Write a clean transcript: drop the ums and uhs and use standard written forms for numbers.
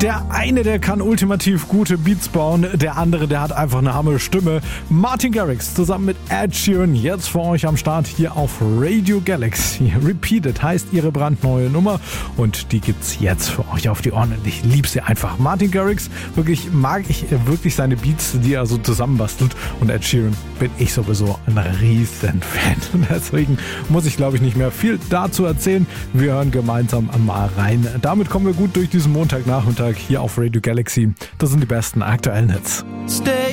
Der eine, der kann ultimativ gute Beats bauen, der andere, der hat einfach eine Hammer-Stimme. Martin Garrix zusammen mit Ed Sheeran jetzt für euch am Start hier auf Radio Galaxy. Repeated heißt ihre brandneue Nummer und die gibt's jetzt für euch auf die Ohren. Ich liebe sie einfach. Martin Garrix, mag ich wirklich seine Beats, die er so zusammenbastelt, und Ed Sheeran bin ich sowieso ein riesen Fan. Deswegen muss ich, glaube ich, nicht mehr viel dazu erzählen. Wir hören gemeinsam mal rein. Damit kommen wir gut durch diesen Montagnachmittag hier auf Radio Galaxy. Das sind die besten aktuellen Hits. Stay